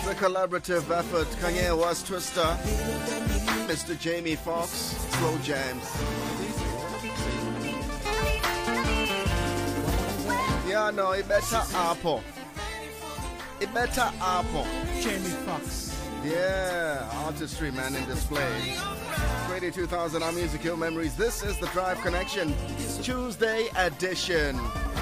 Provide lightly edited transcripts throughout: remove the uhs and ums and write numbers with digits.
It's a collaborative effort. Kanye was Twister, Mr. Jamie Foxx, Slow Jams. Yeah, no, it better Apple. It better Apple. Jamie Foxx. Yeah, artistry, man, in display. Radio 2000, our musical memories. This is the Drive Connection, Tuesday edition.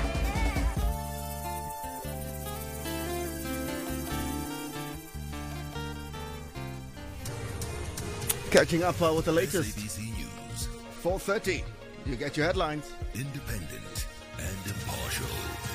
Catching up with the latest. SABC News. 4:30. You get your headlines. Independent and impartial.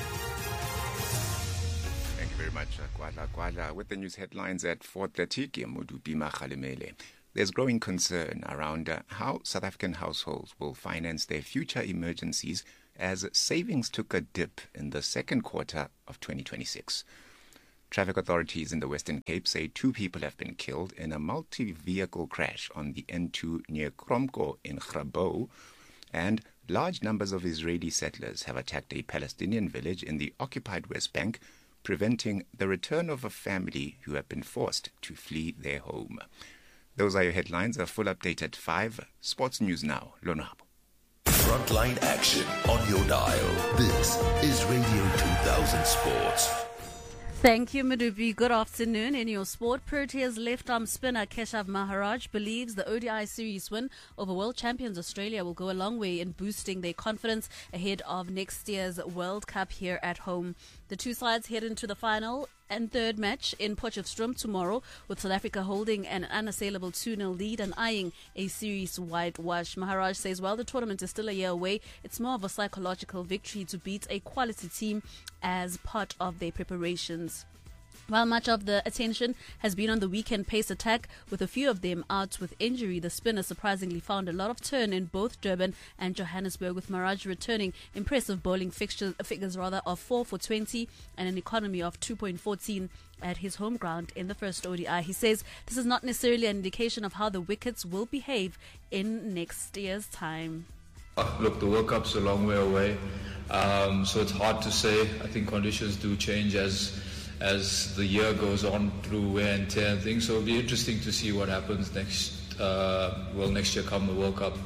Thank you very much, Kwala. With the news headlines at 4:30, Bima Khalimele. There's growing concern around how South African households will finance their future emergencies as savings took a dip in the second quarter of 2026. Traffic authorities in the Western Cape say 2 people have been killed in a multi-vehicle crash on the N2 near Kromko in Grabouw, and large numbers of Israeli settlers have attacked a Palestinian village in the occupied West Bank, preventing the return of a family who have been forced to flee their home. Those are your headlines. A full update at 5. Sports News now. Lonabo. Frontline action on your dial. This is Radio 2000 Sports. Thank you, Madubi. Good afternoon. In your sport, Proteas left-arm spinner Keshav Maharaj believes the ODI series win over world champions Australia will go a long way in boosting their confidence ahead of next year's World Cup here at home. The two sides head into the final and third match in Potchefstroom tomorrow, with South Africa holding an unassailable 2-0 lead and eyeing a series whitewash. Maharaj says while the tournament is still a year away, it's more of a psychological victory to beat a quality team as part of their preparations. While much of the attention has been on the weekend pace attack, with a few of them out with injury, the spinner surprisingly found a lot of turn in both Durban and Johannesburg, with Maharaj returning impressive bowling figures of 4 for 20 and an economy of 2.14 at his home ground in the first ODI. He says this is not necessarily an indication of how the wickets will behave in next year's time. Look, the World Cup's a long way away, so it's hard to say. I think conditions do change as the year goes on through wear and tear and things. So it'll be interesting to see what happens next year come the World Cup.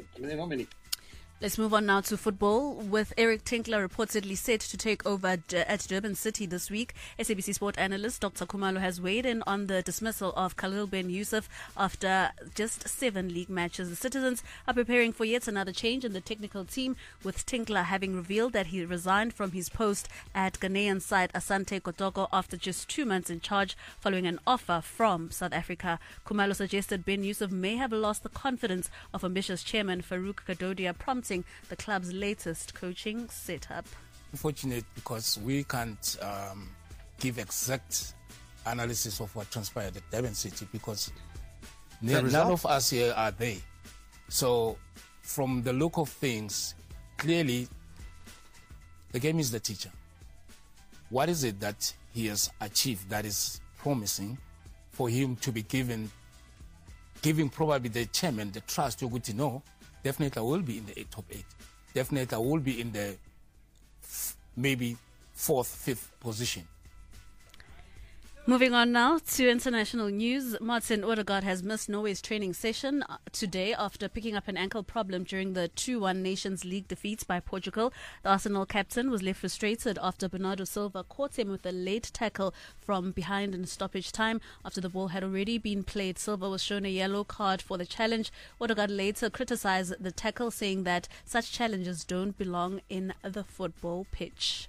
Let's move on now to football, with Eric Tinkler reportedly set to take over at Durban City this week. SABC Sport analyst Dr. Khumalo has weighed in on the dismissal of Khalil Ben Yusuf after just 7 league matches. The Citizens are preparing for yet another change in the technical team, with Tinkler having revealed that he resigned from his post at Ghanaian side Asante Kotoko after just 2 months in charge following an offer from South Africa. Khumalo suggested Ben Yusuf may have lost the confidence of ambitious chairman Farouk Kadodia, prompting the club's latest coaching setup. Unfortunate because we can't give exact analysis of what transpired at Durban City because none of us here are there. So from the look of things, clearly the game is the teacher. What is it that he has achieved that is promising for him to be giving probably the chairman the trust? You're good to know. Definitely I will be in the top 8. Definitely I will be in the maybe 4th, 5th position. Moving on now to international news. Martin Odegaard has missed Norway's training session today after picking up an ankle problem during the 2-1 Nations League defeat by Portugal. The Arsenal captain was left frustrated after Bernardo Silva caught him with a late tackle from behind in stoppage time. After the ball had already been played, Silva was shown a yellow card for the challenge. Odegaard later criticized the tackle, saying that such challenges don't belong in the football pitch.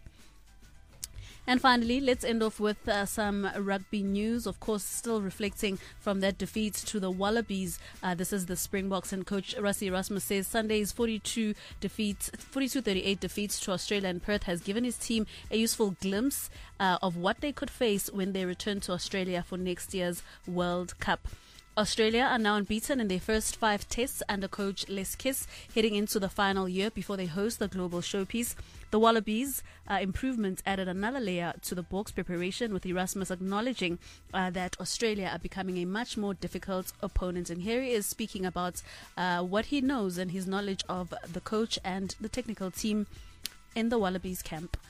And finally, let's end off with some rugby news. Of course, still reflecting from that defeat to the Wallabies. This is the Springboks, and coach Rassie Erasmus says Sunday's 42-38 defeats to Australia and Perth has given his team a useful glimpse of what they could face when they return to Australia for next year's World Cup. Australia are now unbeaten in their first 5 tests under coach Les Kiss, heading into the final year before they host the global showpiece. The Wallabies' improvement added another layer to the Boks' preparation, with Erasmus acknowledging that Australia are becoming a much more difficult opponent. And here he is speaking about what he knows and his knowledge of the coach and the technical team in the Wallabies camp.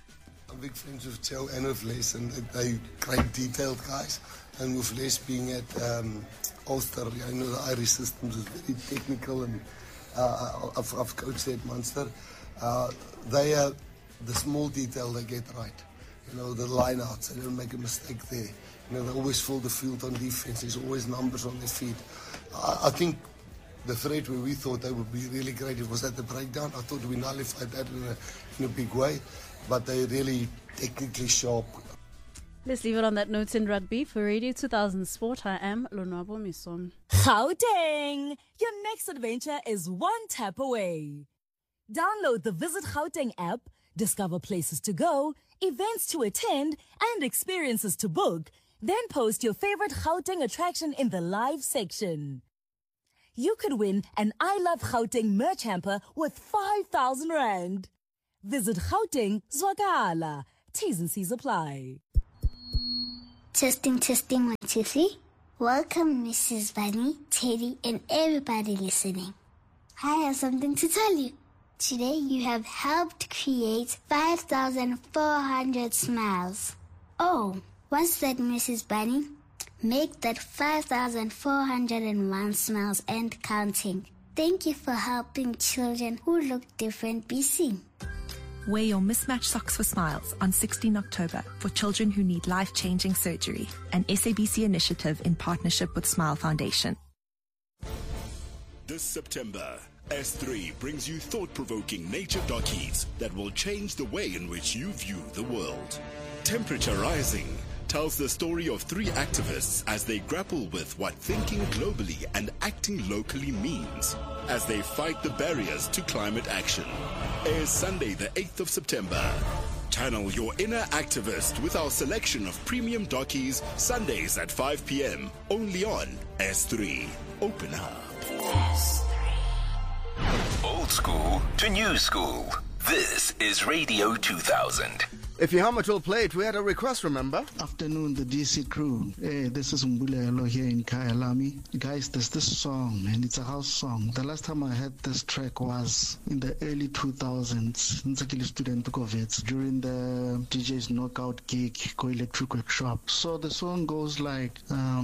I'm big friends with Joe and with Les, and they're great detailed guys. And with Les being at Ulster, I know the Irish systems is very technical, and I've coached at Munster. They are the small detail they get right. You know, the line-outs, they don't make a mistake there. You know, they always fill the field on defense. There's always numbers on their feet. I think the threat where we thought they would be really great, it was at the breakdown. I thought we nullified that in a big way, but they're really technically sharp. Let's leave it on that note in rugby. For Radio 2000 Sport, I am Lonwabo Mison. Gauteng! Your next adventure is one tap away. Download the Visit Gauteng app, discover places to go, events to attend, and experiences to book. Then post your favorite Gauteng attraction in the live section. You could win an I Love Gauteng merch hamper worth 5,000 Rand. Visit Gauteng Zwagala. T's and C's apply. Testing, 1, 2, 3. Welcome, Mrs. Bunny, Teddy, and everybody listening. I have something to tell you. Today you have helped create 5,400 smiles. Oh, what's that, Mrs. Bunny? Make that 5,401 smiles and counting. Thank you for helping children who look different be seen. Wear your mismatched socks for smiles on 16 October for children who need life-changing surgery, an SABC initiative in partnership with Smile Foundation. This September, S3 brings you thought-provoking nature documentaries that will change the way in which you view the world. Temperature Rising tells the story of 3 activists as they grapple with what thinking globally and acting locally means as they fight the barriers to climate action. Airs Sunday the 8th of September. Channel your inner activist with our selection of premium dockies Sundays at 5 p.m. only on S3. Open up. S3. Old school to new school. This is Radio 2000. If Yohama will play it, we had a request, remember? Afternoon, the DC crew. Hey, this is Mbulelo here in Kyalami. Guys, there's this song, and it's a house song. The last time I heard this track was in the early 2000s, in Ntsakile Student Kovets, during the DJ's Knockout gig, Go Electric Workshop. So the song goes like,